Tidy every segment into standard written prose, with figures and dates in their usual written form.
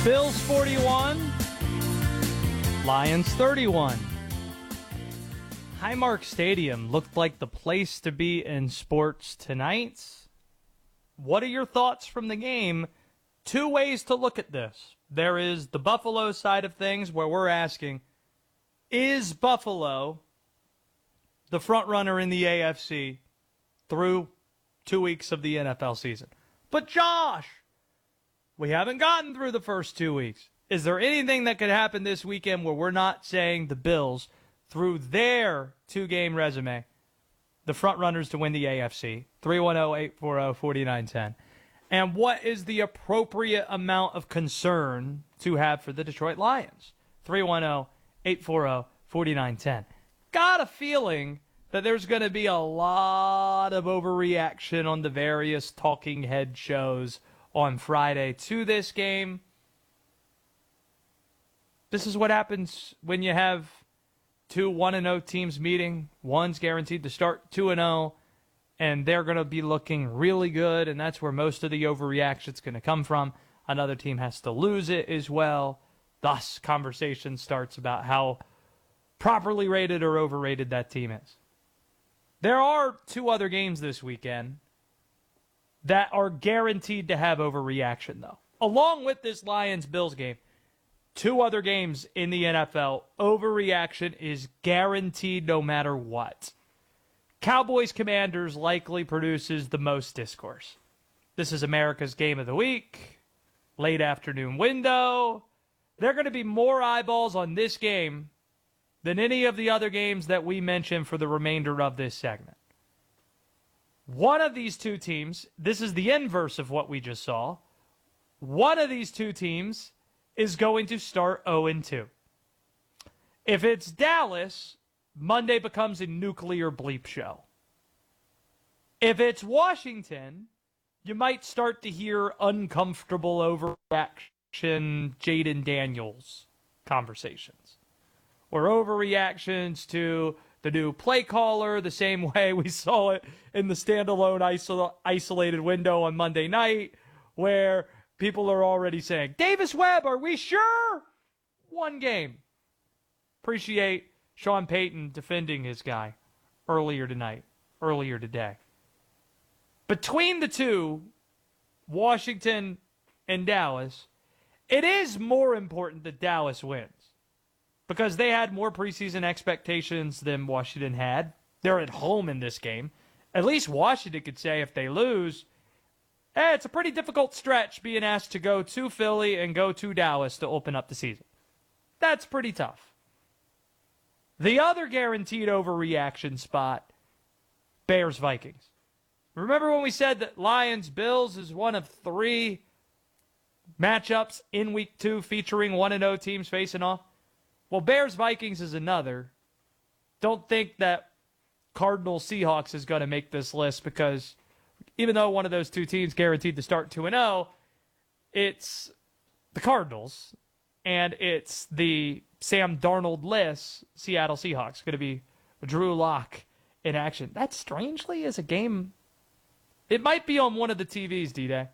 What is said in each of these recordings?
Bills 41, Lions 31. Highmark Stadium looked like the place to be in sports tonight. What are your thoughts from the game? Two ways to look at this. There is the Buffalo side of things where we're asking, is Buffalo the front runner in the AFC through 2 weeks of the NFL season? But Josh, we haven't gotten through the first 2 weeks. Is there anything that could happen this weekend where we're not saying the Bills, through their two-game resume, the front runners to win the AFC? 310-840-4910. And what is the appropriate amount of concern to have for the Detroit Lions? 310-840-4910. Got a feeling that there's going to be a lot of overreaction on the various talking head shows on Friday to this game. This is what happens when you have two 1-0 teams meeting. One's guaranteed to start 2-0, and they're going to be looking really good, and that's where most of the overreaction is going to come from. Another team has to lose it as well. Thus, conversation starts about how properly rated or overrated that team is. There are two other games this weekend that are guaranteed to have overreaction, though. Along with this Lions-Bills game, two other games in the NFL, overreaction is guaranteed no matter what. Cowboys-Commanders likely produces the most discourse. This is America's game of the week, late afternoon window. There are going to be more eyeballs on this game than any of the other games that we mentioned for the remainder of this segment. One of these two teams, this is the inverse of what we just saw. One of these two teams is going to start 0-2. If it's Dallas, Monday becomes a nuclear bleep show. If it's Washington, you might start to hear uncomfortable overreaction Jaden Daniels conversations. Or overreactions to the new play caller, the same way we saw it in the standalone isolated window on Monday night, where people are already saying, Davis Webb, are we sure? One game. Appreciate Sean Payton defending his guy earlier today. Between the two, Washington and Dallas, it is more important that Dallas wins because they had more preseason expectations than Washington had. They're at home in this game. At least Washington could say if they lose, it's a pretty difficult stretch being asked to go to Philly and go to Dallas to open up the season. That's pretty tough. The other guaranteed overreaction spot, Bears-Vikings. Remember when we said that Lions-Bills is one of three matchups in Week 2 featuring 1-0 teams facing off? Well, Bears-Vikings is another. Don't think that Cardinals-Seahawks is going to make this list because even though one of those two teams guaranteed to start 2-0, it's the Cardinals, and it's the Sam Darnold-less Seattle Seahawks. Going to be Drew Lock in action. That strangely is a game. It might be on one of the TVs, D-Day.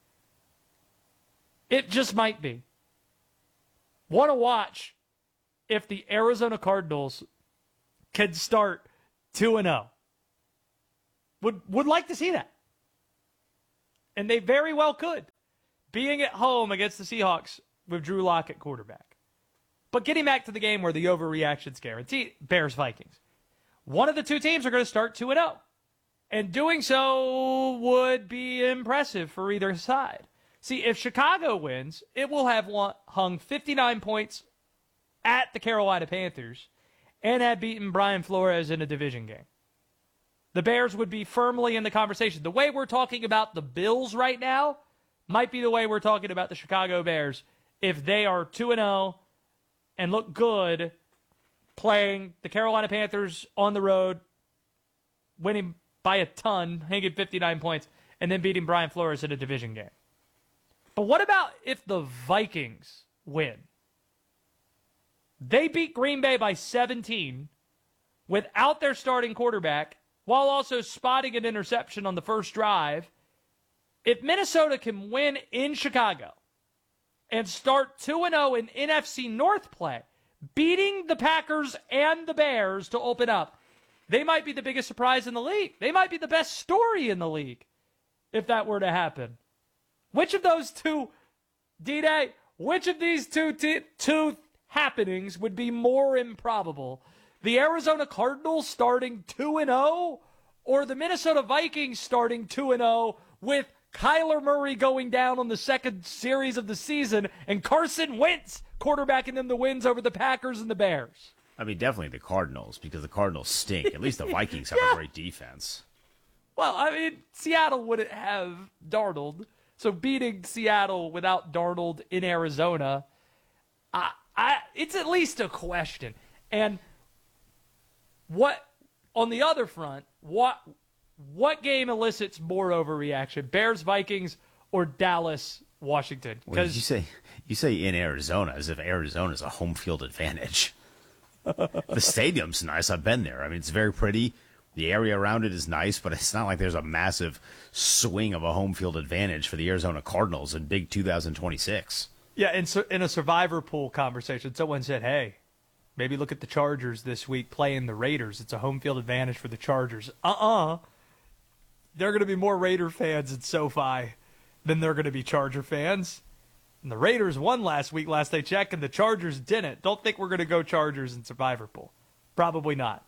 It just might be. Want to watch if the Arizona Cardinals can start 2-0. Would like to see that. And they very well could, being at home against the Seahawks with Drew Lock at quarterback. But getting back to the game where the overreaction's guaranteed, Bears-Vikings. One of the two teams are going to start 2-0. And doing so would be impressive for either side. See, if Chicago wins, it will have hung 59 points at the Carolina Panthers and had beaten Brian Flores in a division game. The Bears would be firmly in the conversation. The way we're talking about the Bills right now might be the way we're talking about the Chicago Bears if they are 2-0 and look good playing the Carolina Panthers on the road, winning by a ton, hanging 59 points, and then beating Brian Flores in a division game. But what about if the Vikings win? They beat Green Bay by 17 without their starting quarterback while also spotting an interception on the first drive. If Minnesota can win in Chicago and start 2-0 in NFC North play, beating the Packers and the Bears to open up, they might be the biggest surprise in the league. They might be the best story in the league if that were to happen. Which of those two, D-Day, which of these two happenings would be more improbable? The Arizona Cardinals starting 2-0 or the Minnesota Vikings starting 2-0 with Kyler Murray going down on the second series of the season and Carson Wentz quarterbacking them the wins over the Packers and the Bears? I mean, definitely the Cardinals, because the Cardinals stink. At least the Vikings have a great defense. Well, I mean, Seattle wouldn't have Darnold, so beating Seattle without Darnold in Arizona, it's at least a question. And what, on the other front, what game elicits more overreaction, Bears, Vikings, or Dallas, Washington? Because you say in Arizona as if Arizona is a home field advantage. The stadium's nice. I've been there. I mean, it's very pretty. The area around it is nice, but it's not like there's a massive swing of a home field advantage for the Arizona Cardinals in big 2026. Yeah, in a survivor pool conversation, someone said, hey, maybe look at the Chargers this week playing the Raiders. It's a home field advantage for the Chargers. There are going to be more Raider fans in SoFi than there are going to be Charger fans. And the Raiders won last week, last I checked, and the Chargers didn't. Don't think we're going to go Chargers in survivor pool. Probably not.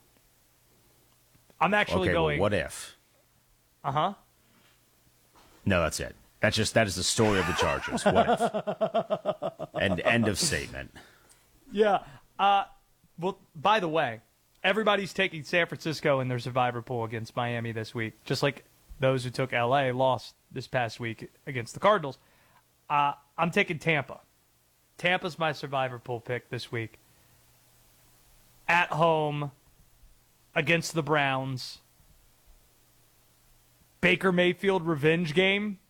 I'm actually going. Well, what if? Uh-huh. No, that's it. That is the story of the Chargers. What if? And end of statement. Yeah. Well, by the way, everybody's taking San Francisco in their survivor pool against Miami this week, just like those who took L.A. lost this past week against the Cardinals. I'm taking Tampa. Tampa's my survivor pool pick this week. At home against the Browns. Baker Mayfield revenge game.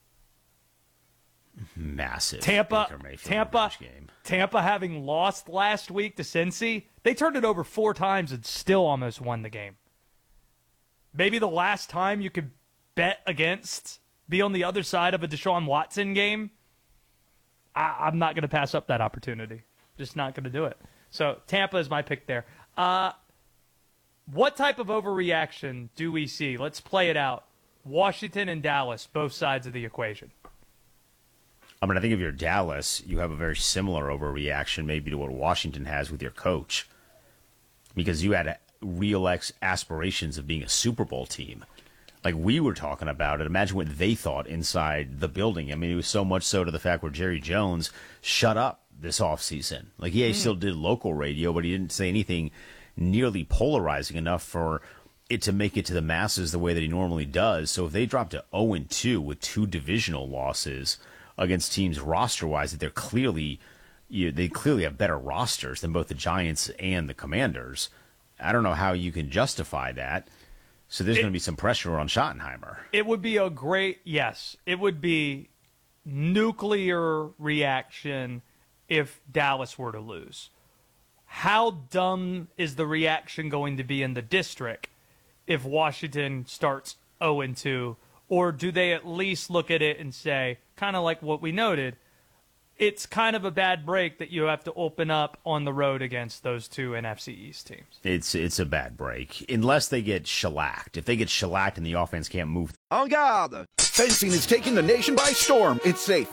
Massive Tampa revenge game. Tampa having lost last week to Cincy, they turned it over 4 times and still almost won the game. Maybe the last time you could bet against, be on the other side of a Deshaun Watson game. I'm not going to pass up that opportunity. Just not going to do it. So Tampa is my pick there. What type of overreaction do we see? Let's play it out. Washington and Dallas, both sides of the equation. I mean, I think if you're Dallas, you have a very similar overreaction maybe to what Washington has with your coach, because you had real aspirations of being a Super Bowl team. Like we were talking about it. Imagine what they thought inside the building. I mean, it was so much so to the fact where Jerry Jones shut up this offseason. Like, he still did local radio, but he didn't say anything nearly polarizing enough for it to make it to the masses the way that he normally does. So if they drop to 0-2 with 2 divisional losses against teams roster-wise that they clearly have better rosters than both the Giants and the Commanders, I don't know how you can justify that. So there's going to be some pressure on Schottenheimer. It would be it would be nuclear reaction if Dallas were to lose. How dumb is the reaction going to be in the district if Washington starts 0-2? Or do they at least look at it and say, kind of like what we noted, it's kind of a bad break that you have to open up on the road against those 2 NFC East teams? It's a bad break, unless they get shellacked. If they get shellacked and the offense can't move. En garde! Fencing is taking the nation by storm. It's safe,